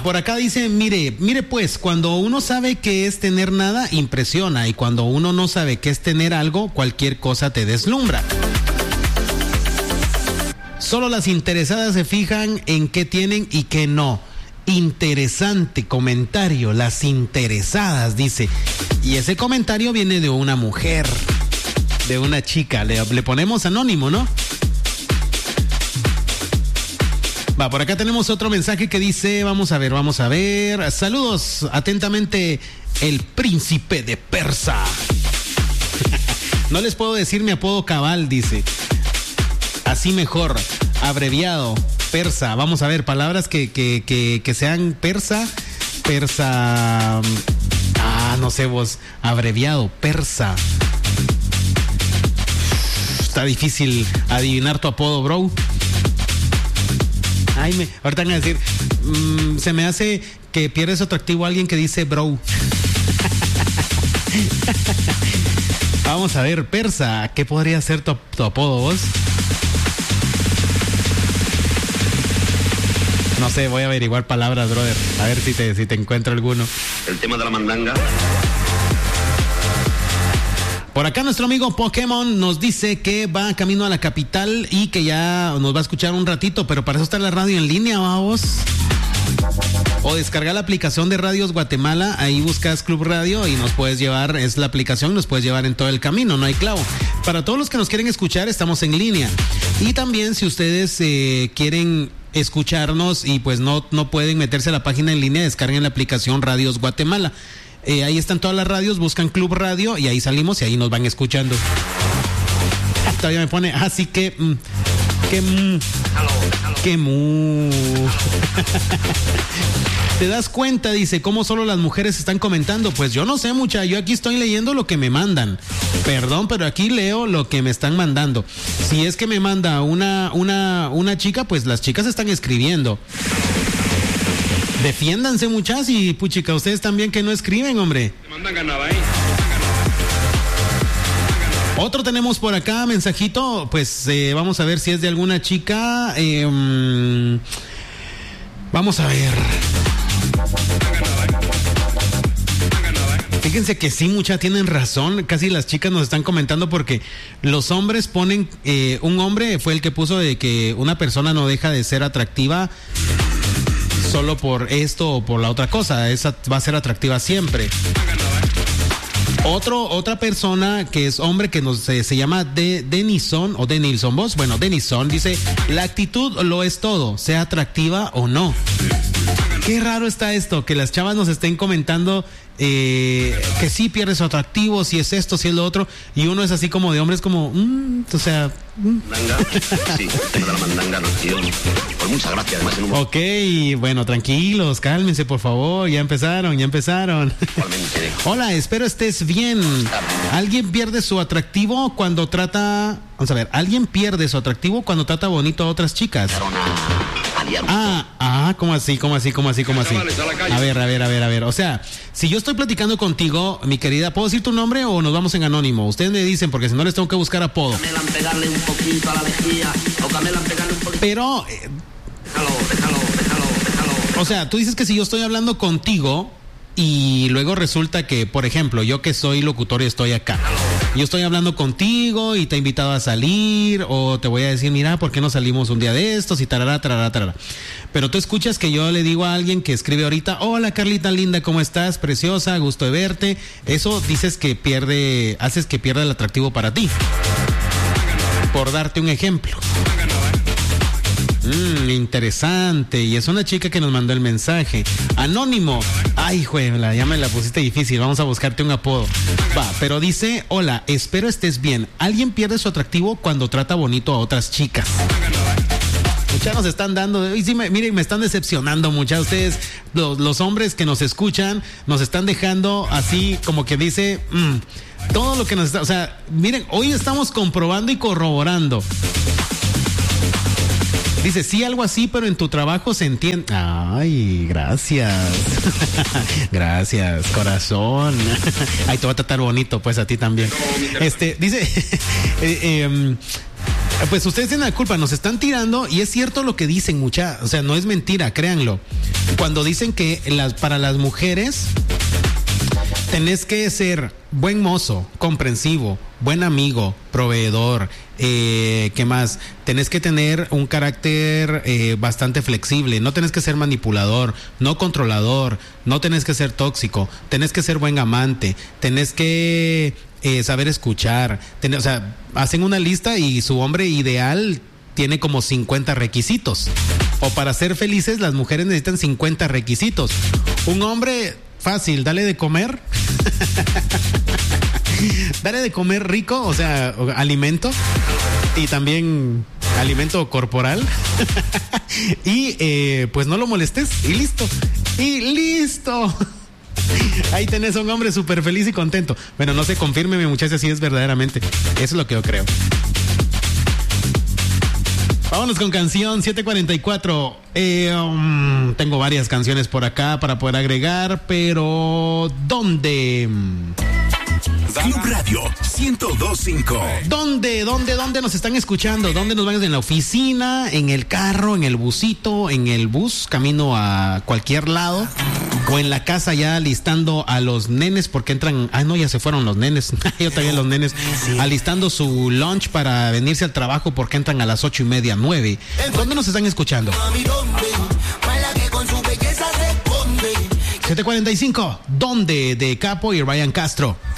por acá dice, mire pues, cuando uno sabe qué es tener nada, impresiona, y cuando uno no sabe qué es tener algo, cualquier cosa te deslumbra. Solo las interesadas se fijan en qué tienen y qué no. Interesante comentario, las interesadas, dice. Y ese comentario viene de una mujer, de una chica. Le ponemos anónimo, ¿no? Va, por acá tenemos otro mensaje que dice, vamos a ver. Saludos, atentamente, el príncipe de Persa. No les puedo decir mi apodo cabal, dice. Así mejor, abreviado, persa. Vamos a ver, palabras que sean persa. No sé vos, abreviado, persa. Está difícil adivinar tu apodo, bro. Ahorita van a decir, se me hace que pierdes atractivo a alguien que dice bro. Vamos a ver, persa, ¿qué podría ser tu apodo vos? No sé, voy a averiguar palabras, brother. A ver si te encuentro alguno. El tema de la mandanga. Por acá nuestro amigo Pokémon nos dice que va camino a la capital y que ya nos va a escuchar un ratito, pero para eso está la radio en línea, vamos. O descarga la aplicación de Radios Guatemala, ahí buscas Club Radio y nos puedes llevar, es la aplicación, nos puedes llevar en todo el camino, no hay clavo. Para todos los que nos quieren escuchar, estamos en línea. Y también si ustedes quieren escucharnos y pues no pueden meterse a la página en línea, descarguen la aplicación Radios Guatemala. Ahí están todas las radios, buscan Club Radio y ahí salimos y ahí nos van escuchando. Todavía me pone, así que ¿Te das cuenta? Dice, ¿cómo solo las mujeres están comentando? Pues yo no sé, mucha, yo aquí estoy leyendo lo que me mandan. Perdón, pero aquí leo lo que me están mandando. Si es que me manda una chica, pues las chicas están escribiendo. Defiéndanse, muchas, y puchica, ustedes también que no escriben, hombre. Te mandan ganaba, Otro tenemos por acá, mensajito, pues vamos a ver si es de alguna chica. Vamos a ver. Fíjense que sí, mucha, tienen razón. Casi las chicas nos están comentando porque los hombres ponen, un hombre fue el que puso de que una persona no deja de ser atractiva solo por esto o por la otra cosa. Esa va a ser atractiva siempre. Otra persona que es hombre que se llama Denison o Denilson, vos, bueno, Denison dice, la actitud lo es todo, sea atractiva o no. Qué raro está esto, que las chavas nos estén comentando que sí pierde su atractivo, si es esto, si es lo otro, y uno es así como de hombres como, o sea... Mandanga, sí, el tema de la mandanga, no, tío, por muchas gracias, además en un... Ok, bueno, tranquilos, cálmense, por favor, ya empezaron. Igualmente. Hola, espero estés bien. ¿Alguien pierde su atractivo cuando trata... Vamos a ver, ¿alguien pierde su atractivo cuando trata bonito a otras chicas? ¿Cómo así? A ver. O sea, si yo estoy platicando contigo, mi querida, ¿puedo decir tu nombre o nos vamos en anónimo? Ustedes me dicen, porque si no les tengo que buscar apodo. Pegarle un poquito a la lejía, o Camela pegarle un poquito. Pero... Déjalo. O sea, tú dices que si yo estoy hablando contigo y luego resulta que, por ejemplo, yo que soy locutor y estoy acá, yo estoy hablando contigo y te he invitado a salir, o te voy a decir, mira, ¿por qué no salimos un día de estos? Y tarará. Pero tú escuchas que yo le digo a alguien que escribe ahorita, hola Carlita linda, ¿cómo estás? Preciosa, gusto de verte. Eso haces que pierda el atractivo para ti. Por darte un ejemplo. Interesante. Y es una chica que nos mandó el mensaje. Anónimo. Ay, juela, ya me la pusiste difícil. Vamos a buscarte un apodo. Va, pero dice, hola, espero estés bien. ¿Alguien pierde su atractivo cuando trata bonito a otras chicas? Muchas nos están dando, y sí, miren, me están decepcionando muchas. Ustedes, los hombres que nos escuchan, nos están dejando así como que dice, todo lo que nos está, o sea, miren, hoy estamos comprobando y corroborando. Dice, sí, algo así, pero en tu trabajo se entiende. Ay, gracias. Gracias, corazón. Ay, te va a tratar bonito, pues a ti también. Dice, pues ustedes tienen la culpa, nos están tirando y es cierto lo que dicen, mucha, o sea, no es mentira, créanlo. cuando dicen que para las mujeres tenés que ser buen mozo, comprensivo, buen amigo, proveedor, ¿qué más? Tenés que tener un carácter bastante flexible, no tenés que ser manipulador, no controlador, no tenés que ser tóxico, tenés que ser buen amante, tenés que saber escuchar, o sea, hacen una lista y su hombre ideal tiene como 50 requisitos. O para ser felices, las mujeres necesitan 50 requisitos. Un hombre fácil, dale de comer. Dale de comer rico, o sea, alimento. Y también alimento corporal. Y pues no lo molestes. Y listo. Y listo. Ahí tenés a un hombre súper feliz y contento. Bueno, no se confirme, mi muchacha, si es verdaderamente. Eso es lo que yo creo. Vámonos con canción 744. Tengo varias canciones por acá para poder agregar, pero ¿dónde? Club Radio 102.5. ¿Dónde nos están escuchando? ¿Dónde nos van? ¿En la oficina? ¿En el carro? ¿En el busito? ¿En el bus? ¿Camino a cualquier lado? ¿O en la casa ya alistando a los nenes porque entran? No, ya se fueron los nenes. Yo también los nenes. Sí. Alistando su lunch para venirse al trabajo porque entran a las 8:30, 9. ¿Dónde nos están escuchando? 745. ¿Dónde? De Capo y Ryan Castro.